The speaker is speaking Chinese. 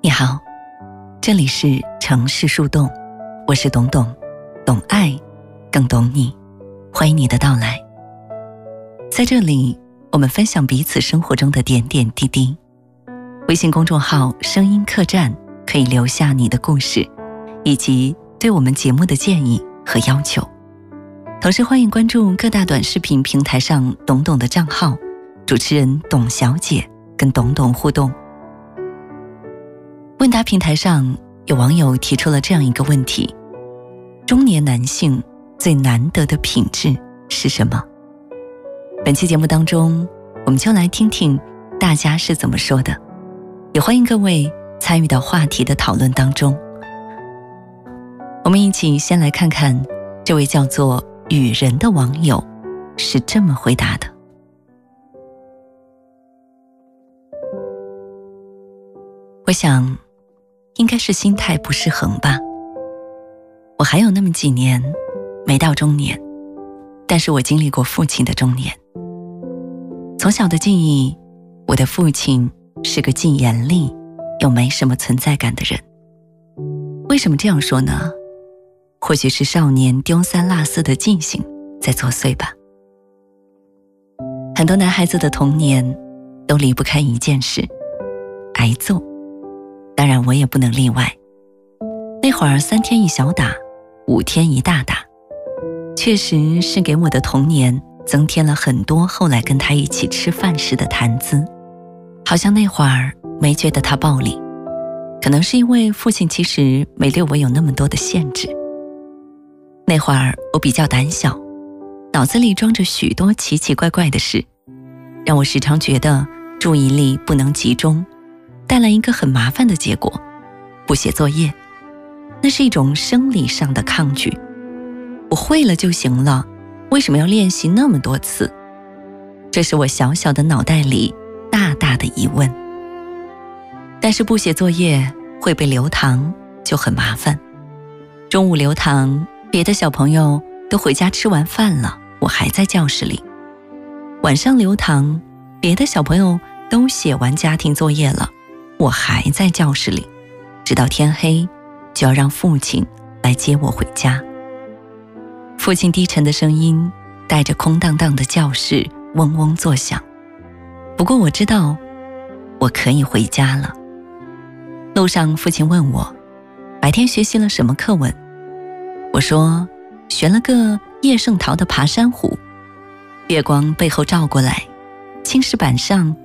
你好，这里是城市树洞，我是董董，懂爱，更懂你，欢迎你的到来。在这里，我们分享彼此生活中的点点滴滴。微信公众号声音客栈可以留下你的故事，以及对我们节目的建议和要求。同时欢迎关注各大短视频平台上董董的账号，主持人董小姐跟董董互动。问答平台上有网友提出了这样一个问题：中年男性最难得的品质是什么？本期节目当中，我们就来听听大家是怎么说的，也欢迎各位参与到话题的讨论当中。我们一起先来看看这位叫做雨人的网友是这么回答的。我想应该是心态不失衡吧。我还有那么几年没到中年，但是我经历过父亲的中年。从小的记忆，我的父亲是个既严厉又没什么存在感的人。为什么这样说呢？或许是少年丢三落四的记性在作祟吧。很多男孩子的童年都离不开一件事，挨揍。当然我也不能例外。那会儿3天一小打，5天一大打，确实是给我的童年增添了很多后来跟他一起吃饭时的谈资。好像那会儿没觉得他暴力，可能是因为父亲其实没对我有那么多的限制。那会儿我比较胆小，脑子里装着许多奇奇怪怪的事，让我时常觉得注意力不能集中，带来一个很麻烦的结果，不写作业。那是一种生理上的抗拒，我会了就行了，为什么要练习那么多次？这是我小小的脑袋里大大的疑问。但是不写作业会被留堂就很麻烦。中午留堂，别的小朋友都回家吃完饭了，我还在教室里。晚上留堂，别的小朋友都写完家庭作业了，我还在教室里，直到天黑就要让父亲来接我回家。父亲低沉的声音带着空荡荡的教室嗡嗡作响。不过我知道我可以回家了。路上父亲问我白天学习了什么课文，我说学了个叶圣陶的爬山虎。月光背后照过来，青石板上